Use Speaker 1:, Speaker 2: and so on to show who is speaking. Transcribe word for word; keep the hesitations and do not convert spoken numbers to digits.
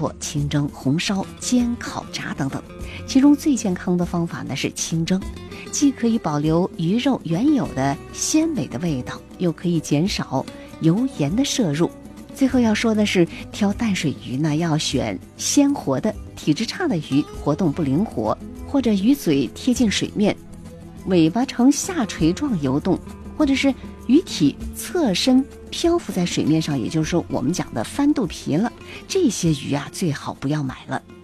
Speaker 1: 括清蒸、红烧、煎、烤、炸等等。其中最健康的方法呢是清蒸，既可以保留鱼肉原有的鲜美的味道，又可以减少油盐的摄入。最后要说的是，挑淡水鱼呢要选鲜活的，体质差的鱼活动不灵活，或者鱼嘴贴近水面，尾巴呈下垂状游动，或者是鱼体侧身漂浮在水面上，也就是说我们讲的翻肚皮了，这些鱼啊最好不要买了。